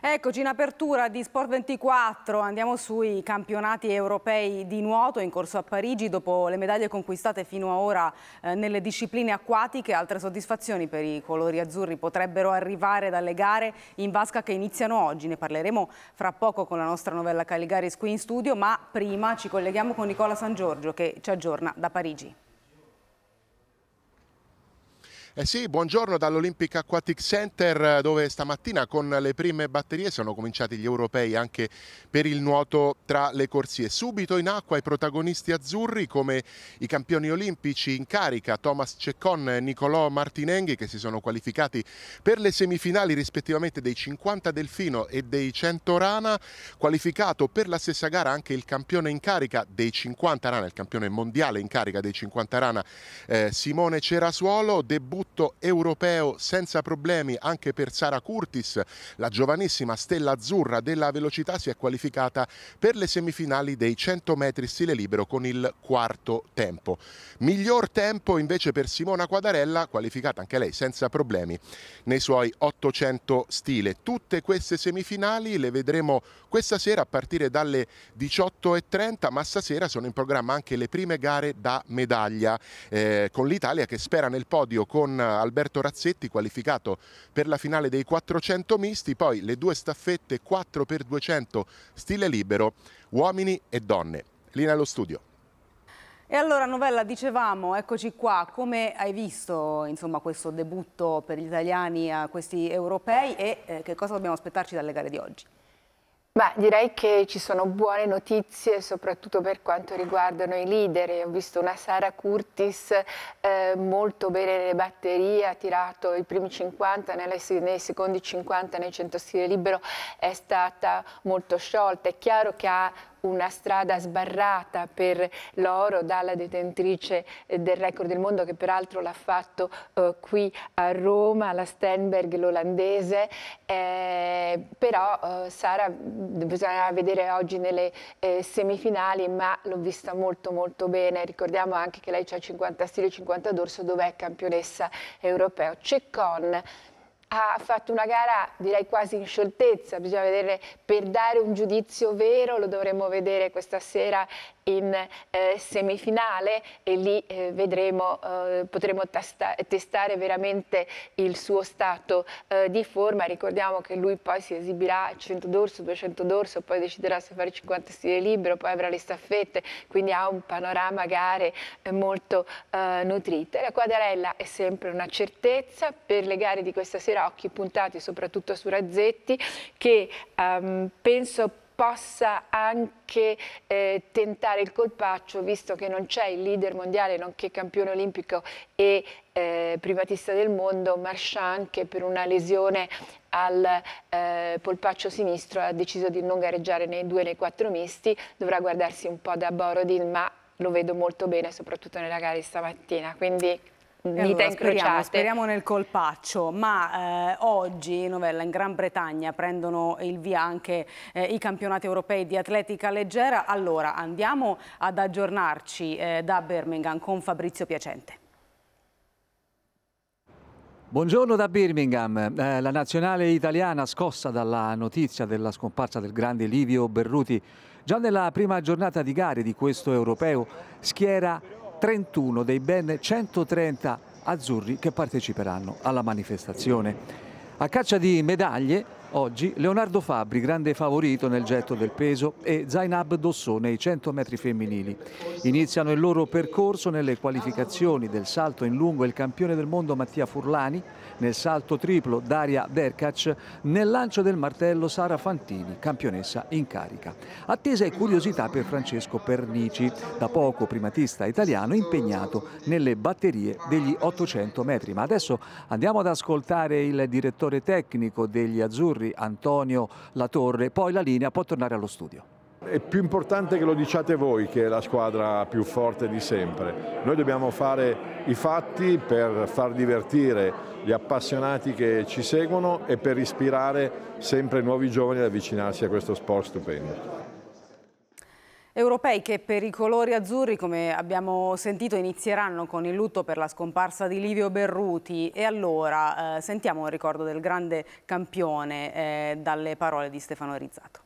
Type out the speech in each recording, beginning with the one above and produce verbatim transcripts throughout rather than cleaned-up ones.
Eccoci in apertura di Sport ventiquattro, andiamo sui campionati europei di nuoto in corso a Parigi. Dopo le medaglie conquistate fino ad ora eh, nelle discipline acquatiche, altre soddisfazioni per i colori azzurri potrebbero arrivare dalle gare in vasca che iniziano oggi. Ne parleremo fra poco con la nostra Novella Caligaris qui in studio, ma prima ci colleghiamo con Nicola San Giorgio che ci aggiorna da Parigi. Eh sì, buongiorno dall'Olympic Aquatic Center, dove stamattina con le prime batterie sono cominciati gli europei anche per il nuoto tra le corsie. Subito in acqua i protagonisti azzurri come i campioni olimpici in carica Thomas Ceccon e Nicolò Martinenghi, che si sono qualificati per le semifinali rispettivamente dei cinquanta delfino e dei cento rana. Qualificato per la stessa gara anche il campione in carica dei cinquanta rana, il campione mondiale in carica dei cinquanta rana eh, Simone Cerasuolo. Debutto europeo senza problemi anche per Sara Curtis, la giovanissima stella azzurra della velocità si è qualificata per le semifinali dei cento metri stile libero con il quarto tempo. Miglior tempo invece per Simona Quadarella, qualificata anche lei senza problemi nei suoi ottocento stile. Tutte queste semifinali le vedremo questa sera a partire dalle diciotto e trenta, ma stasera sono in programma anche le prime gare da medaglia eh, con l'Italia che spera nel podio con Alberto Razzetti qualificato per la finale dei quattrocento misti, poi le due staffette quattro per duecento stile libero, uomini e donne. Linea allo studio. E allora Novella, dicevamo, eccoci qua, come hai visto insomma, questo debutto per gli italiani a questi europei e eh, che cosa dobbiamo aspettarci dalle gare di oggi? Beh, direi che ci sono buone notizie, soprattutto per quanto riguardano i leader. Ho visto una Sara Curtis eh, molto bene nelle batterie, ha tirato i primi cinquanta, nelle, nei secondi cinquanta nei cento stile libero è stata molto sciolta. È chiaro che ha una strada sbarrata per l'oro dalla detentrice del record del mondo, che peraltro l'ha fatto eh, qui a Roma, la Stenberg, l'olandese, eh, però eh, Sara bisogna vedere oggi nelle eh, semifinali, ma l'ho vista molto molto bene. Ricordiamo anche che lei ha cinquanta stile, cinquanta dorso, dove è campionessa europea. Ceccon ha fatto una gara direi quasi in scioltezza, bisogna vedere, per dare un giudizio vero lo dovremo vedere questa sera in eh, semifinale e lì eh, vedremo, eh, potremo testa testare veramente il suo stato eh, di forma. Ricordiamo che lui poi si esibirà cento dorso, duecento dorso, poi deciderà se fare cinquanta stile libero, poi avrà le staffette, quindi ha un panorama gare eh, molto eh, nutrito. E la Quadarella è sempre una certezza per le gare di questa sera, occhi puntati soprattutto su Razzetti, che um, penso possa anche eh, tentare il colpaccio, visto che non c'è il leader mondiale nonché campione olimpico e eh, primatista del mondo, Marchand, che per una lesione al eh, polpaccio sinistro ha deciso di non gareggiare nei due e nei quattro misti. Dovrà guardarsi un po' da Borodin, ma lo vedo molto bene soprattutto nella gara di stamattina, quindi allora, speriamo, speriamo nel colpaccio, ma eh, oggi, Novella, in Gran Bretagna prendono il via anche eh, i campionati europei di atletica leggera. Allora andiamo ad aggiornarci eh, da Birmingham con Fabrizio Piacente. Buongiorno da Birmingham. Eh, la nazionale italiana, scossa dalla notizia della scomparsa del grande Livio Berruti, già nella prima giornata di gare di questo europeo schiera trentuno dei ben centotrenta azzurri che parteciperanno alla manifestazione. A caccia di medaglie, oggi Leonardo Fabbri, grande favorito nel getto del peso, e Zainab Dossò nei cento metri femminili. Iniziano il loro percorso nelle qualificazioni del salto in lungo il campione del mondo Mattia Furlani, nel salto triplo Daria Derkac, nel lancio del martello Sara Fantini, campionessa in carica. Attesa e curiosità per Francesco Pernici, da poco primatista italiano impegnato nelle batterie degli ottocento metri. Ma adesso andiamo ad ascoltare il direttore tecnico degli azzurri, Antonio Latorre, poi la linea può tornare allo studio. È più importante che lo diciate voi, che è la squadra più forte di sempre. Noi dobbiamo fare i fatti per far divertire gli appassionati che ci seguono e per ispirare sempre nuovi giovani ad avvicinarsi a questo sport stupendo. Europei che per i colori azzurri, come abbiamo sentito, inizieranno con il lutto per la scomparsa di Livio Berruti. E allora eh, sentiamo un ricordo del grande campione eh, dalle parole di Stefano Rizzato.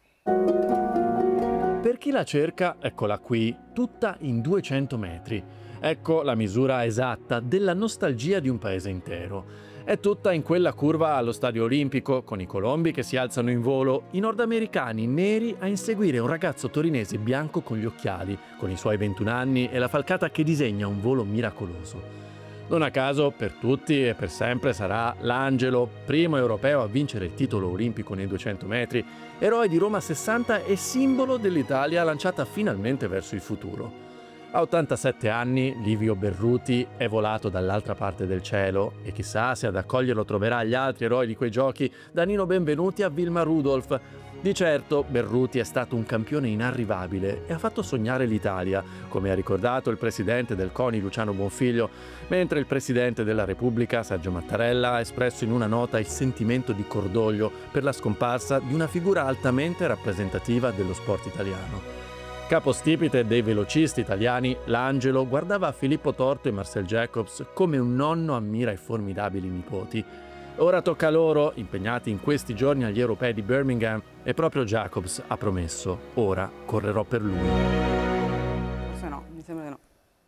Per chi la cerca, eccola qui, tutta in duecento metri. Ecco la misura esatta della nostalgia di un paese intero. È tutta in quella curva allo Stadio Olimpico, con i colombi che si alzano in volo, i nordamericani neri a inseguire un ragazzo torinese bianco con gli occhiali, con i suoi ventuno anni e la falcata che disegna un volo miracoloso. Non a caso, per tutti e per sempre sarà l'Angelo, primo europeo a vincere il titolo olimpico nei duecento metri, eroe di Roma sessanta e simbolo dell'Italia lanciata finalmente verso il futuro. A ottantasette anni Livio Berruti è volato dall'altra parte del cielo e chissà se ad accoglierlo troverà gli altri eroi di quei giochi, da Nino Benvenuti a Wilma Rudolph. Di certo Berruti è stato un campione inarrivabile e ha fatto sognare l'Italia, come ha ricordato il presidente del CONI Luciano Bonfiglio, mentre il presidente della Repubblica Sergio Mattarella ha espresso in una nota il sentimento di cordoglio per la scomparsa di una figura altamente rappresentativa dello sport italiano. Capostipite dei velocisti italiani, l'Angelo guardava Filippo Torto e Marcel Jacobs come un nonno ammira i formidabili nipoti. Ora tocca a loro, impegnati in questi giorni agli europei di Birmingham, e proprio Jacobs ha promesso: ora correrò per lui. Forse no, mi sembra di no.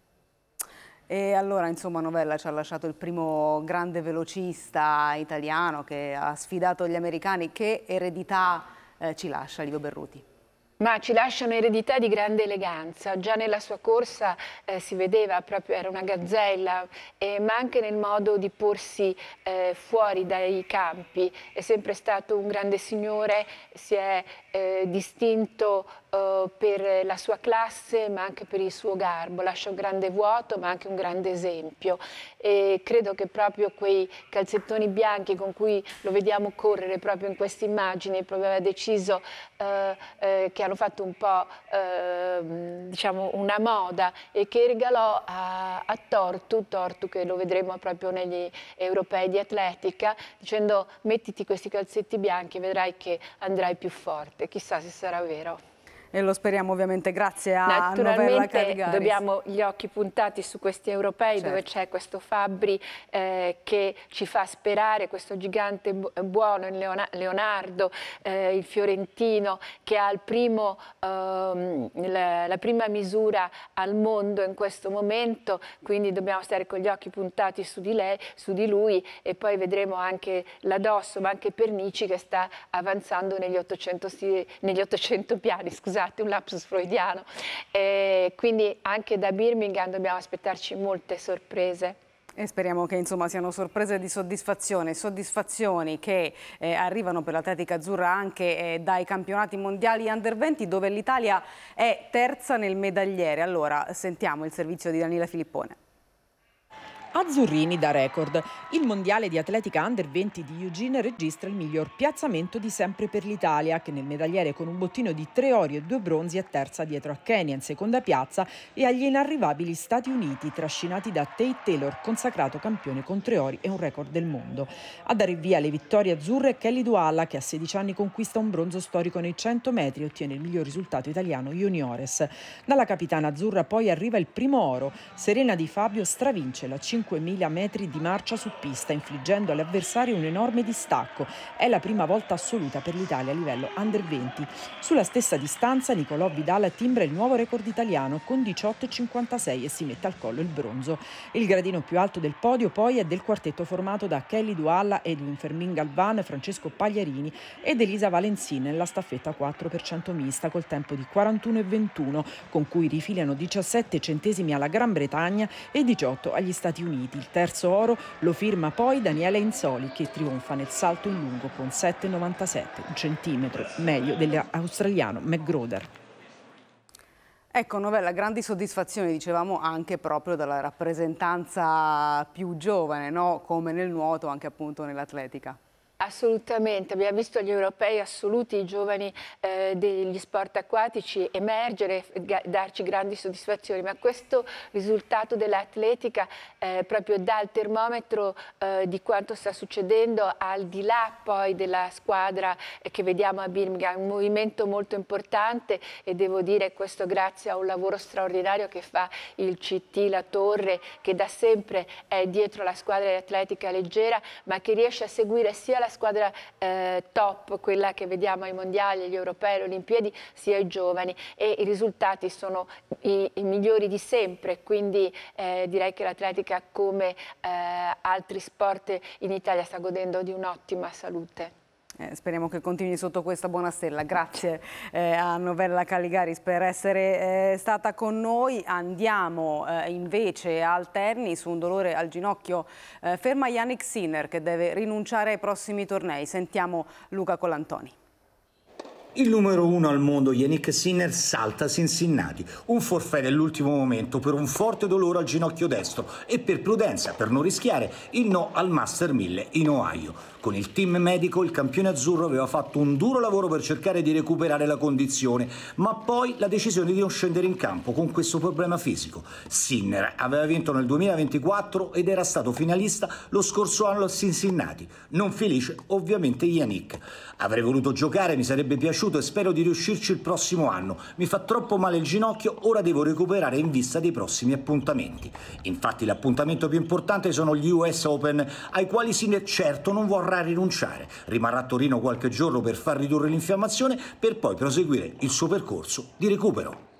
E allora, insomma, Novella ci ha lasciato il primo grande velocista italiano che ha sfidato gli americani. Che eredità eh, ci lascia Livio Berruti? Ma ci lascia un'eredità di grande eleganza. Già nella sua corsa eh, si vedeva proprio, era una gazzella, eh, ma anche nel modo di porsi eh, fuori dai campi. È sempre stato un grande signore, si è eh, distinto eh, per la sua classe, ma anche per il suo garbo. Lascia un grande vuoto, ma anche un grande esempio. E credo che proprio quei calzettoni bianchi con cui lo vediamo correre proprio in queste immagini, proprio aveva deciso eh, eh, che hanno fatto un po' eh, diciamo una moda, e che regalò a, a Tortu, Tortu che lo vedremo proprio negli europei di atletica, dicendo: mettiti questi calzetti bianchi e vedrai che andrai più forte. Chissà se sarà vero. E lo speriamo ovviamente, grazie a Novella Caligaris. Naturalmente dobbiamo gli occhi puntati su questi europei, certo, dove c'è questo Fabbri eh, che ci fa sperare, questo gigante buono, Leonardo, eh, il fiorentino, che ha il primo, ehm, la, la prima misura al mondo in questo momento, quindi dobbiamo stare con gli occhi puntati su di lei, su di lui, e poi vedremo anche la Dosso, ma anche Pernici, che sta avanzando negli ottocento, negli ottocento piani, scusate, un lapsus freudiano, eh, quindi anche da Birmingham dobbiamo aspettarci molte sorprese. E speriamo che insomma siano sorprese di soddisfazione, soddisfazioni che eh, arrivano per l'atletica azzurra anche eh, dai campionati mondiali under venti, dove l'Italia è terza nel medagliere. Allora sentiamo il servizio di Daniela Filippone. Azzurrini da record. Il mondiale di atletica under venti di Eugene registra il miglior piazzamento di sempre per l'Italia, che nel medagliere con un bottino di tre ori e due bronzi è terza dietro a Kenya in seconda piazza e agli inarrivabili Stati Uniti, trascinati da Tate Taylor, consacrato campione con tre ori e un record del mondo. A dare via le vittorie azzurre è Kelly Douala, che a sedici anni conquista un bronzo storico nei cento metri e ottiene il miglior risultato italiano juniores. Dalla capitana azzurra poi arriva il primo oro. Serena Di Fabio stravince la cinquemila metri di marcia su pista, infliggendo agli avversari un enorme distacco. È la prima volta assoluta per l'Italia a livello under venti. Sulla stessa distanza Nicolò Vidal timbra il nuovo record italiano con diciotto virgola cinquantasei e si mette al collo il bronzo. Il gradino più alto del podio poi è del quartetto formato da Kelly Douala, Edwin Fermin Galvan, Francesco Pagliarini ed Elisa Valenzin nella staffetta quattro per cento mista col tempo di quarantuno e ventuno, con cui rifilano diciassette centesimi alla Gran Bretagna e diciotto agli Stati Uniti. Il terzo oro lo firma poi Daniela Inzoli, che trionfa nel salto in lungo con sette virgola novantasette, un centimetro meglio dell'australiano McGroder. Ecco Novella, grandi soddisfazioni, dicevamo, anche proprio dalla rappresentanza più giovane, no? Come nel nuoto, anche appunto nell'atletica. Assolutamente, abbiamo visto gli europei assoluti, i giovani eh, degli sport acquatici emergere, darci grandi soddisfazioni, ma questo risultato dell'atletica eh, proprio dà il termometro eh, di quanto sta succedendo al di là poi della squadra eh, che vediamo a Birmingham, un movimento molto importante, e devo dire questo grazie a un lavoro straordinario che fa il C T La Torre, che da sempre è dietro la squadra di atletica leggera, ma che riesce a seguire sia la squadra eh, top, quella che vediamo ai mondiali, agli europei, alle Olimpiadi, sia i giovani, e i risultati sono i, i migliori di sempre, quindi eh, direi che l'atletica, come eh, altri sport in Italia, sta godendo di un'ottima salute. Eh, speriamo che continui sotto questa buona stella. Grazie eh, a Novella Caligaris per essere eh, stata con noi. Andiamo eh, invece al Terni, su un dolore al ginocchio. Eh, ferma Jannik Sinner, che deve rinunciare ai prossimi tornei. Sentiamo Luca Colantoni. Il numero uno al mondo, Jannik Sinner, salta a Cincinnati. Un forfait dell'ultimo momento per un forte dolore al ginocchio destro e per prudenza, per non rischiare, il no al Master mille in Ohio. Con il team medico il campione azzurro aveva fatto un duro lavoro per cercare di recuperare la condizione, ma poi la decisione di non scendere in campo con questo problema fisico. Sinner aveva vinto nel duemilaventiquattro ed era stato finalista lo scorso anno a Cincinnati. Non felice ovviamente Jannik. Avrei voluto giocare, mi sarebbe piaciuto e spero di riuscirci il prossimo anno. Mi fa troppo male il ginocchio, ora devo recuperare in vista dei prossimi appuntamenti. Infatti l'appuntamento più importante sono gli U S Open, ai quali Sinner certo non vorrà rinunciare. Rimarrà a Torino qualche giorno per far ridurre l'infiammazione, per poi proseguire il suo percorso di recupero.